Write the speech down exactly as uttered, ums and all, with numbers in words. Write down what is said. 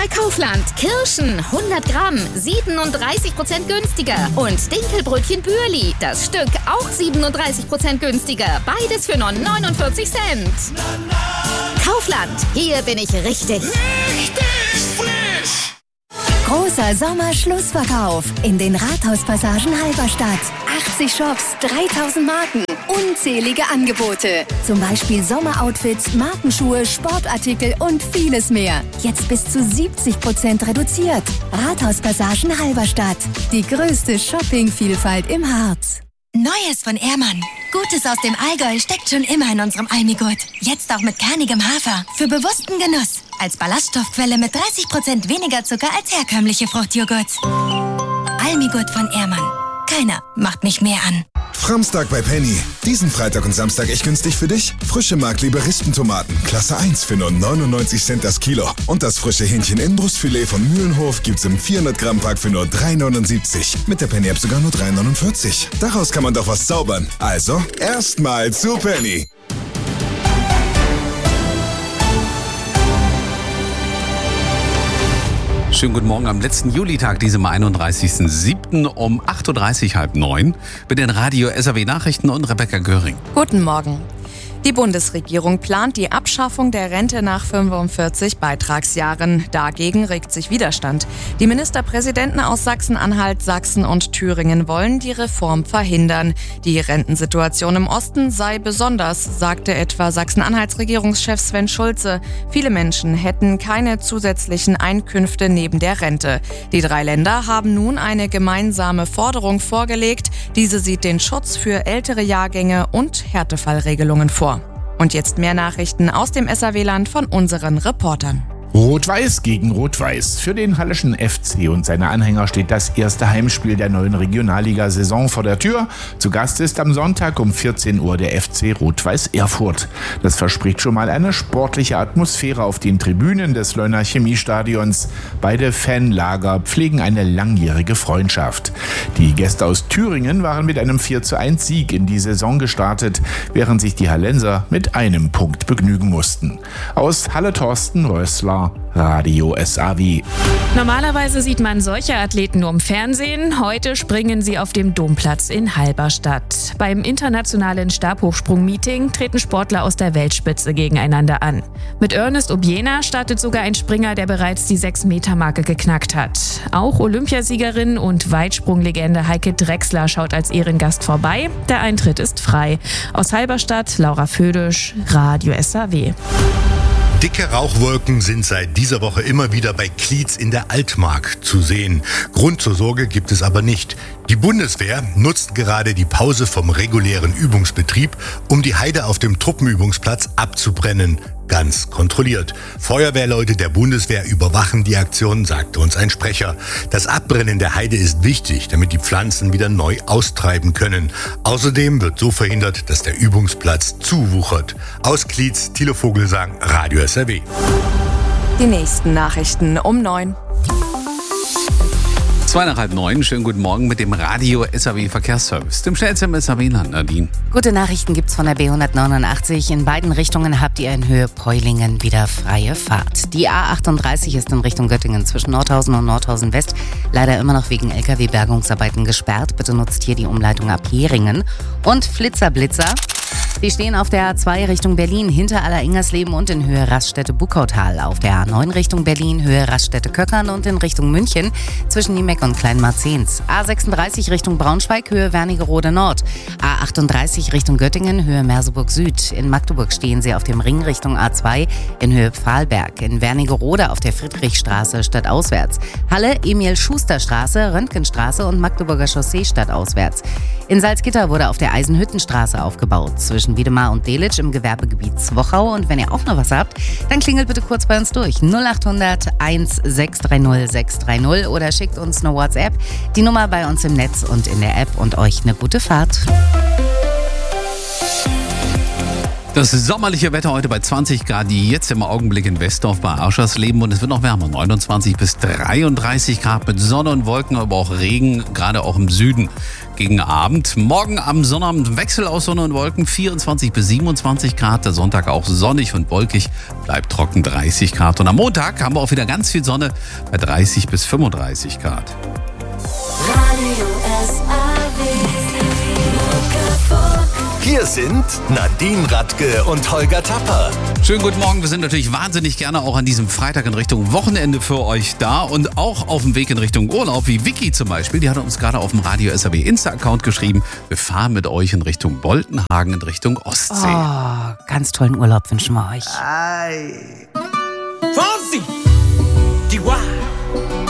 bei Kaufland. Kirschen hundert Gramm, siebenunddreißig Prozent günstiger. Und Dinkelbrötchen Bürli, das Stück auch siebenunddreißig Prozent günstiger. Beides für nur neunundvierzig Cent. Kaufland, hier bin ich richtig. Richtig frisch! Großer Sommerschlussverkauf in den Rathauspassagen Halberstadt. achtzig Shops, dreitausend Marken, unzählige Angebote. Zum Beispiel Sommeroutfits, Markenschuhe, Sportartikel und vieles mehr. Jetzt bis zu siebzig Prozent reduziert. Rathauspassagen Halberstadt. Die größte Shoppingvielfalt im Harz. Neues von Ehrmann. Gutes aus dem Allgäu steckt schon immer in unserem Almigurt. Jetzt auch mit kernigem Hafer. Für bewussten Genuss. Als Ballaststoffquelle mit dreißig Prozent weniger Zucker als herkömmliche Fruchtjoghurts. Almigurt von Ehrmann. Keiner macht mich mehr an. Framstag bei Penny. Diesen Freitag und Samstag echt günstig für dich? Frische Markliebe Rispentomaten, Klasse eins für nur neunundneunzig Cent das Kilo. Und das frische Hähnchen Inbrustfilet von Mühlenhof gibt's im vierhundert Gramm Pack für nur drei neunundsiebzig. Mit der Penny App sogar nur drei neunundvierzig. Daraus kann man doch was zaubern. Also, erstmal zu Penny. Schönen guten Morgen am letzten Julitag, diesem einunddreißigsten siebten um acht Uhr dreißig, halb neun, mit den Radio S R W Nachrichten und Rebecca Göring. Guten Morgen. Die Bundesregierung plant die Abschaffung der Rente nach fünfundvierzig Beitragsjahren. Dagegen regt sich Widerstand. Die Ministerpräsidenten aus Sachsen-Anhalt, Sachsen und Thüringen wollen die Reform verhindern. Die Rentensituation im Osten sei besonders, sagte etwa Sachsen-Anhalts Regierungschef Sven Schulze. Viele Menschen hätten keine zusätzlichen Einkünfte neben der Rente. Die drei Länder haben nun eine gemeinsame Forderung vorgelegt. Diese sieht den Schutz für ältere Jahrgänge und Härtefallregelungen vor. Und jetzt mehr Nachrichten aus dem S R W-Land von unseren Reportern. Rot-Weiß gegen Rot-Weiß. Für den Halleschen F C und seine Anhänger steht das erste Heimspiel der neuen Regionalliga-Saison vor der Tür. Zu Gast ist am Sonntag um vierzehn Uhr der F C Rot-Weiß Erfurt. Das verspricht schon mal eine sportliche Atmosphäre auf den Tribünen des Leuner Chemiestadions. Beide Fanlager pflegen eine langjährige Freundschaft. Die Gäste aus Thüringen waren mit einem vier zu eins Sieg in die Saison gestartet, während sich die Hallenser mit einem Punkt begnügen mussten. Aus Halle Thorsten Rössler, Radio S A W. Normalerweise sieht man solche Athleten nur im Fernsehen. Heute springen sie auf dem Domplatz in Halberstadt. Beim internationalen Stabhochsprung-Meeting treten Sportler aus der Weltspitze gegeneinander an. Mit Ernest Obiena startet sogar ein Springer, der bereits die sechs Meter Marke geknackt hat. Auch Olympiasiegerin und Weitsprunglegende Heike Drechsler schaut als Ehrengast vorbei. Der Eintritt ist frei. Aus Halberstadt, Laura Födisch, Radio S A W. Dicke Rauchwolken sind seit dieser Woche immer wieder bei Klietz in der Altmark zu sehen. Grund zur Sorge gibt es aber nicht. Die Bundeswehr nutzt gerade die Pause vom regulären Übungsbetrieb, um die Heide auf dem Truppenübungsplatz abzubrennen. Ganz kontrolliert. Feuerwehrleute der Bundeswehr überwachen die Aktion, sagte uns ein Sprecher. Das Abbrennen der Heide ist wichtig, damit die Pflanzen wieder neu austreiben können. Außerdem wird so verhindert, dass der Übungsplatz zuwuchert. Aus Klietz, Thilo Vogelsang, Radio S R W. Die nächsten Nachrichten um neun. Zwei nach halb neun, schönen guten Morgen mit dem Radio S R W Verkehrsservice, dem schnellsten im S R W-Land, Nadine. Gute Nachrichten gibt's von der B hundertneunundachtzig. In beiden Richtungen habt ihr in Höhe Peulingen wieder freie Fahrt. Die A achtunddreißig ist in Richtung Göttingen zwischen Nordhausen und Nordhausen West leider immer noch wegen L K W-Bergungsarbeiten gesperrt. Bitte nutzt hier die Umleitung ab Heringen. Und Flitzer Blitzer. Die stehen auf der A zwei Richtung Berlin hinter Aller-Ingersleben und in Höhe Raststätte-Buckautal. Auf der A neun Richtung Berlin, Höhe Raststätte-Köckern und in Richtung München zwischen Niemeck und Kleinmarzens. A sechsunddreißig Richtung Braunschweig, Höhe Wernigerode Nord. A achtunddreißig Richtung Göttingen, Höhe Merseburg Süd. In Magdeburg stehen sie auf dem Ring Richtung A zwei in Höhe Pfahlberg. In Wernigerode auf der Friedrichstraße stadtauswärts. Halle, Emil-Schuster-Straße, Röntgenstraße und Magdeburger Chaussee stadtauswärts. In Salzgitter wurde auf der Eisenhüttenstraße aufgebaut. Zwischen Wiedemar und Delitzsch im Gewerbegebiet Zwochau. Und wenn ihr auch noch was habt, dann klingelt bitte kurz bei uns durch. null achthundert eins sechs drei null sechs drei null oder schickt uns eine WhatsApp. Die Nummer bei uns im Netz und in der App und euch eine gute Fahrt. Das sommerliche Wetter heute bei zwanzig Grad, jetzt im Augenblick in Westdorf bei Aschersleben und es wird noch wärmer, neunundzwanzig bis dreiunddreißig Grad mit Sonne und Wolken, aber auch Regen, gerade auch im Süden gegen Abend. Morgen am Sonnabend Wechsel aus Sonne und Wolken, vierundzwanzig bis siebenundzwanzig Grad. Der Sonntag auch sonnig und wolkig, bleibt trocken, dreißig Grad. Und am Montag haben wir auch wieder ganz viel Sonne bei dreißig bis fünfunddreißig Grad. Radio S A W. Hier sind Nadine Radke und Holger Tapper. Schönen guten Morgen, wir sind natürlich wahnsinnig gerne auch an diesem Freitag in Richtung Wochenende für euch da und auch auf dem Weg in Richtung Urlaub, wie Vicky zum Beispiel. Die hat uns gerade auf dem Radio S A W Insta-Account geschrieben, wir fahren mit euch in Richtung Boltenhagen, in Richtung Ostsee. Oh, ganz tollen Urlaub wünschen wir euch. Ay. Fonsi. Chihuahua.